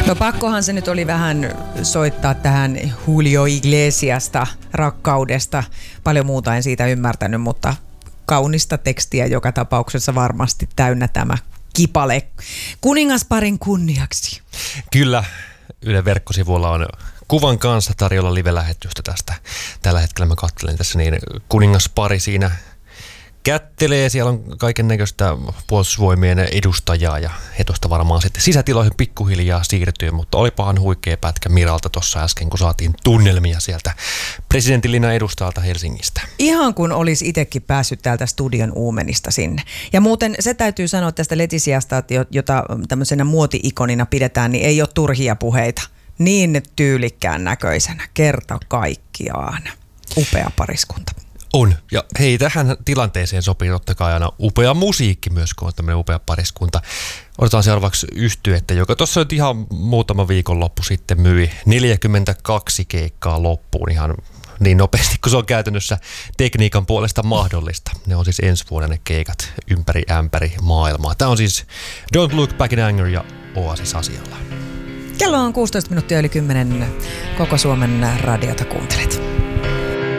No pakkohan se nyt oli vähän soittaa tähän Julio Iglesiasta, rakkaudesta. Paljon muuta en siitä ymmärtänyt, mutta kaunista tekstiä joka tapauksessa varmasti täynnä tämä kipale kuningasparin kunniaksi. Kyllä, Ylen verkkosivuilla on kuvan kanssa tarjolla live-lähetystä tästä. Tällä hetkellä mä katselen tässä, niin kuningaspari siinä kättelee. Siellä on kaiken näköistä puolustusvoimien edustajaa ja he tuosta varmaan sitten sisätiloihin pikkuhiljaa siirtyy, mutta olipahan huikea pätkä Miralta tuossa äsken, kun saatiin tunnelmia sieltä presidentinlinnan edustajalta Helsingistä. Ihan kun olisi itsekin päässyt täältä studion uumenista sinne. Ja muuten se täytyy sanoa tästä Letisiasta, jota tämmöisenä muoti-ikonina pidetään, niin ei ole turhia puheita. Niin tyylikkään näköisenä kerta kaikkiaan. Upea pariskunta. On. Ja hei, tähän tilanteeseen sopii totta kai aina upea musiikki myös, kun on tämmöinen upea pariskunta. Otetaan seuraavaksi yhtyettä, joka tuossa nyt ihan muutama viikonloppu sitten myi 42 keikkaa loppuun ihan niin nopeasti, kun se on käytännössä tekniikan puolesta mahdollista. Ne on siis ensi vuoden ne keikat ympäri ämpäri maailmaa. Tämä on siis Don't Look Back in Anger ja Oasis asialla. Kello on 16 minuuttia yli 10. Koko Suomen radiota kuuntelet.